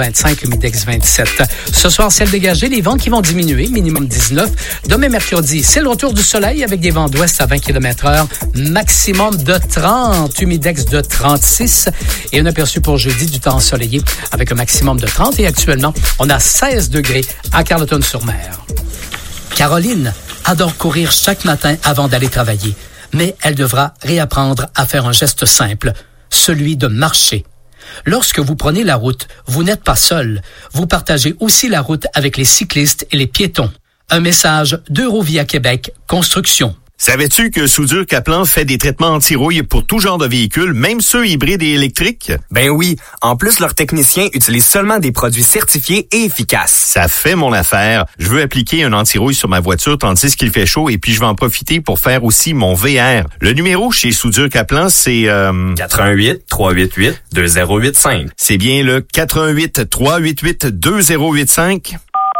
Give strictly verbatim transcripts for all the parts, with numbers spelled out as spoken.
vingt-cinq, Humidex vingt-sept. Ce soir, ciel dégagé, les vents qui vont diminuer, minimum dix-neuf. Demain, mercredi, c'est le retour du soleil avec des vents d'ouest à vingt kilomètres heure, maximum de trente, Humidex de trente-six. Et un aperçu pour jeudi du temps ensoleillé avec un maximum de trente. Et actuellement, on a seize degrés à Carleton-sur-Mer. Caroline adore courir chaque matin avant d'aller travailler, mais elle devra réapprendre à faire un geste simple, celui de marcher. Lorsque vous prenez la route, vous n'êtes pas seul. Vous partagez aussi la route avec les cyclistes et les piétons. Un message d'Eurovia Québec Construction. Savais-tu que Soudure Kaplan fait des traitements anti-rouille pour tout genre de véhicules, même ceux hybrides et électriques? Ben oui. En plus, leurs techniciens utilisent seulement des produits certifiés et efficaces. Ça fait mon affaire. Je veux appliquer un anti-rouille sur ma voiture tandis qu'il fait chaud et puis je vais en profiter pour faire aussi mon V R. Le numéro chez Soudure Kaplan, c'est... Euh... quatre un huit, trois huit huit, deux zéro huit cinq. C'est bien le quatre un huit, trois huit huit, deux zéro huit cinq.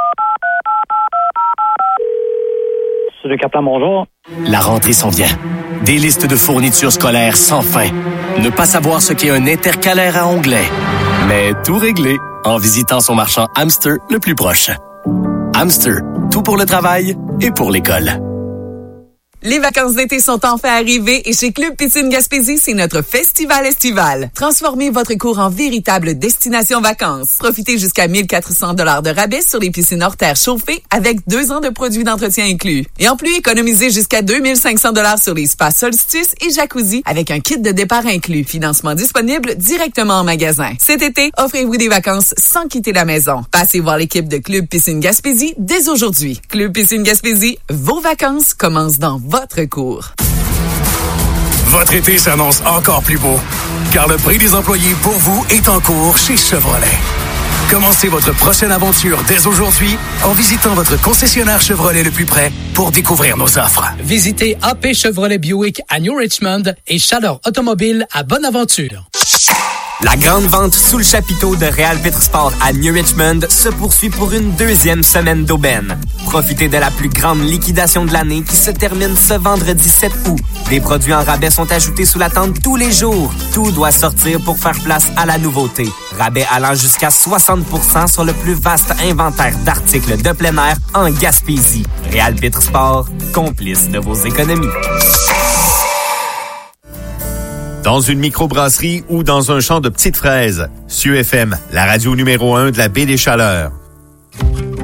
Soudure Kaplan, bonjour. La rentrée s'en vient. Des listes de fournitures scolaires sans fin. Ne pas savoir ce qu'est un intercalaire à onglets. Mais tout réglé en visitant son marchand Hamster le plus proche. Hamster, tout pour le travail et pour l'école. Les vacances d'été sont enfin arrivées et chez Club Piscine Gaspésie, c'est notre festival estival. Transformez votre cours en véritable destination vacances. Profitez jusqu'à mille quatre cents dollars de rabais sur les piscines hors terre chauffées avec deux ans de produits d'entretien inclus. Et en plus, économisez jusqu'à deux mille cinq cents dollars sur les spas Solstice et Jacuzzi avec un kit de départ inclus. Financement disponible directement en magasin. Cet été, offrez-vous des vacances sans quitter la maison. Passez voir l'équipe de Club Piscine Gaspésie dès aujourd'hui. Club Piscine Gaspésie, vos vacances commencent dans votre cours. Votre été s'annonce encore plus beau, car le prix des employés pour vous est en cours chez Chevrolet. Commencez votre prochaine aventure dès aujourd'hui en visitant votre concessionnaire Chevrolet le plus près pour découvrir nos offres. Visitez A P Chevrolet Buick à New Richmond et Chaleur Automobile à Bonaventure. La grande vente sous le chapiteau de Real Petrosport à New Richmond se poursuit pour une deuxième semaine d'aubaine. Profitez de la plus grande liquidation de l'année qui se termine ce vendredi sept août. Des produits en rabais sont ajoutés sous la tente tous les jours. Tout doit sortir pour faire place à la nouveauté. Rabais allant jusqu'à soixante pour cent sur le plus vaste inventaire d'articles de plein air en Gaspésie. Real Petrosport, complice de vos économies. Dans une microbrasserie ou dans un champ de petites fraises. S U F M, la radio numéro un de la baie des Chaleurs.